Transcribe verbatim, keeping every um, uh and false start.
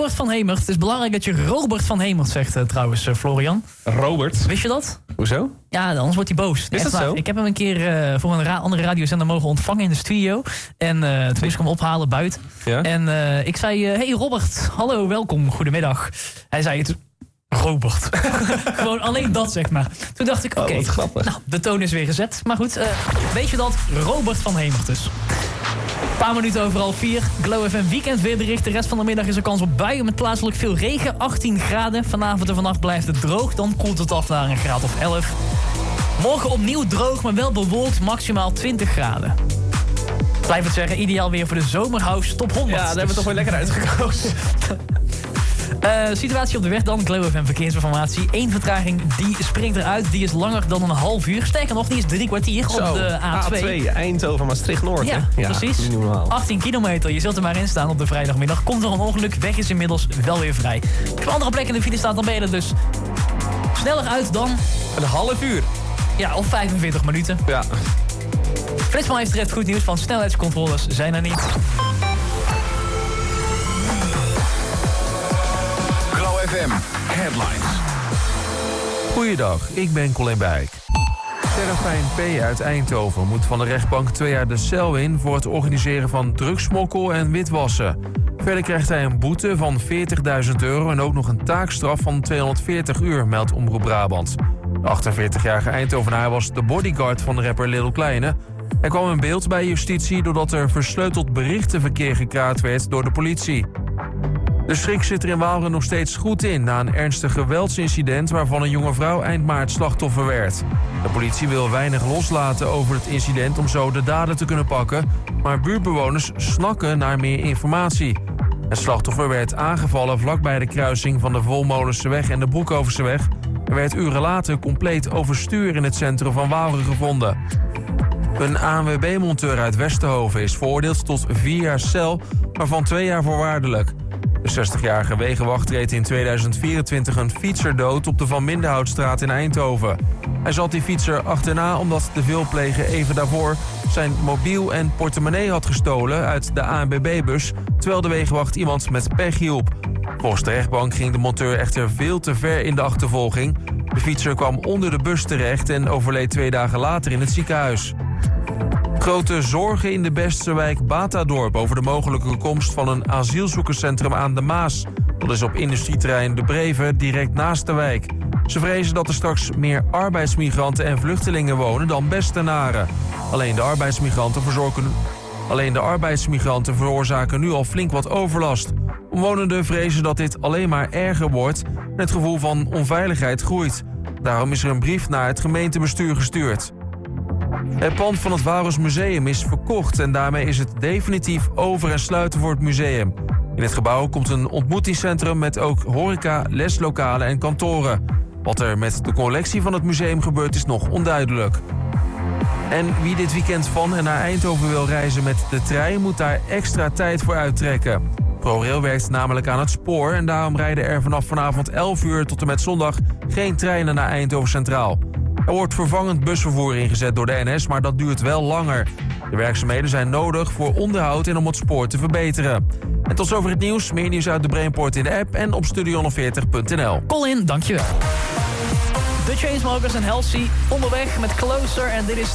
Robert van Hemert. Het is belangrijk dat je Robert van Hemert zegt, uh, trouwens, uh, Florian. Robert? Wist je dat? Hoezo? Ja, anders wordt hij boos. Is dat zo? Ik heb hem een keer uh, voor een ra- andere radiozender mogen ontvangen in de studio. En uh, toen moest ik hem ophalen buiten. Ja? En uh, ik zei, uh, hey Robert, hallo, welkom, goedemiddag. Hij zei het... Robert. Gewoon alleen dat, zeg maar. Toen dacht ik, oké, okay, oh, nou, de toon is weer gezet. Maar goed, uh, weet je dat? Robert van Hemert dus. Een paar minuten over half vier. Glow F M weekend weerbericht. De rest van de middag is er kans op buien met plaatselijk veel regen. achttien graden. Vanavond en vannacht blijft het droog. Dan koelt het af naar een graad of elf. Morgen opnieuw droog, maar wel bewolkt. Maximaal twintig graden. Blijf het zeggen, ideaal weer voor de zomerhouse top honderd. Ja, daar hebben we toch wel lekker uitgekozen. Uh, situatie op de weg dan, Glow F M verkeersinformatie. Eén vertraging, die springt eruit. Die is langer dan een half uur. Sterker nog, die is drie kwartier Zo, op de A twee. A twee, Eindhoven, Maastricht-Noord. Ja, ja, precies. achttien kilometer, je zult er maar in staan op de vrijdagmiddag. Komt er een ongeluk, weg is inmiddels wel weer vrij. Als je op andere plekken in de file staat, dan ben je er dus sneller uit dan... Een half uur. Ja, of vijfenveertig minuten. Ja. Flitsman heeft terecht goed nieuws, van snelheidscontroles zijn er niet. F M Headlines. Goeiedag, ik ben Colin Bijk. Serafijn P. uit Eindhoven moet van de rechtbank twee jaar de cel in voor het organiseren van drugsmokkel en witwassen. Verder krijgt hij een boete van veertigduizend euro en ook nog een taakstraf van tweehonderdveertig uur, meldt Omroep Brabant. De achtenveertigjarige Eindhovenaar was de bodyguard van de rapper Lil Kleine. Hij kwam in beeld bij justitie doordat er versleuteld berichtenverkeer gekraakt werd door de politie. De schrik zit er in Waalre nog steeds goed in na een ernstig geweldsincident waarvan een jonge vrouw eind maart slachtoffer werd. De politie wil weinig loslaten over het incident om zo de dader te kunnen pakken, maar buurtbewoners snakken naar meer informatie. Het slachtoffer werd aangevallen vlakbij de kruising van de Volmolenseweg en de Broekhoverseweg en werd uren later compleet overstuur in het centrum van Waalre gevonden. Een A N W B-monteur uit Westerhoven is veroordeeld tot vier jaar cel, waarvan twee jaar voorwaardelijk. De zestigjarige wegenwacht reed in tweeduizend vierentwintig een fietser dood op de Van Minderhoutstraat in Eindhoven. Hij zat die fietser achterna omdat de veelpleger even daarvoor zijn mobiel en portemonnee had gestolen uit de A N B B-bus, terwijl de wegenwacht iemand met pech hielp. Volgens de rechtbank ging de monteur echter veel te ver in de achtervolging. De fietser kwam onder de bus terecht en overleed twee dagen later in het ziekenhuis. Grote zorgen in de Bestserwijk Batadorp over de mogelijke komst van een asielzoekerscentrum aan de Maas. Dat is op industrieterrein De Breven, direct naast de wijk. Ze vrezen dat er straks meer arbeidsmigranten en vluchtelingen wonen dan Bestenaren. Alleen de arbeidsmigranten verzorgen... Alleen de arbeidsmigranten veroorzaken nu al flink wat overlast. Omwonenden vrezen dat dit alleen maar erger wordt en het gevoel van onveiligheid groeit. Daarom is er een brief naar het gemeentebestuur gestuurd. Het pand van het Waalres Museum is verkocht en daarmee is het definitief over en sluiten voor het museum. In het gebouw komt een ontmoetingscentrum met ook horeca, leslokalen en kantoren. Wat er met de collectie van het museum gebeurt is nog onduidelijk. En wie dit weekend van en naar Eindhoven wil reizen met de trein moet daar extra tijd voor uittrekken. ProRail werkt namelijk aan het spoor en daarom rijden er vanaf vanavond elf uur tot en met zondag geen treinen naar Eindhoven Centraal. Er wordt vervangend busvervoer ingezet door de N S, maar dat duurt wel langer. De werkzaamheden zijn nodig voor onderhoud en om het spoor te verbeteren. En tot zover het nieuws. Meer nieuws uit de Brainport in de app en op studio honderdveertig punt n l. Colin, dankjewel. De Chainsmokers en Halsey onderweg met Closer en dit is